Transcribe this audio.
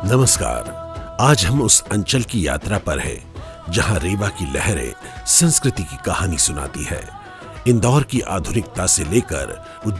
नमस्कार। आज हम उस अंचल की यात्रा पर हैं जहां रीवा की लहरें संस्कृति की कहानी सुनाती है। इंदौर की आधुनिकता से लेकर